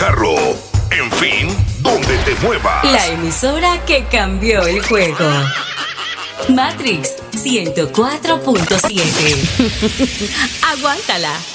carro, en fin, donde te muevas. La emisora que cambió el juego. Matrix 104.7. Aguántala.